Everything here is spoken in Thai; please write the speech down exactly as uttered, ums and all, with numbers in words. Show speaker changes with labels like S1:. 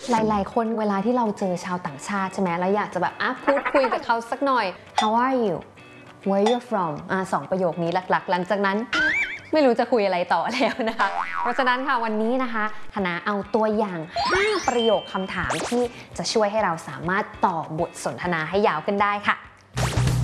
S1: หลายๆคนเวลาที่เราเจอชาวต่างชาติใช่ไหมเราอยากจะแบบอ่ะพูดคุยกับเขาสักหน่อย How are you Where you from อ่ะสองประโยคนี้หลักๆหลังจากนั้นไม่รู้จะคุยอะไรต่อแล้วนะคะเพราะฉะนั้นค่ะวันนี้นะคะคณะเอาตัวอย่างห้าประโยคคำถามที่จะช่วยให้เราสามารถต่อบทสนทนาให้ยาวขึ้นได้ค่ะ